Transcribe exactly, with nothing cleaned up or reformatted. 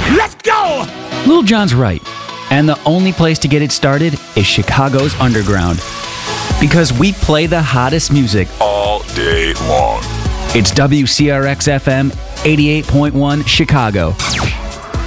Let's go! Lil Jon's right. And the only place to get it started is Chicago's Underground. Because we play the hottest music all day long. It's W C R X F M eighty-eight point one Chicago.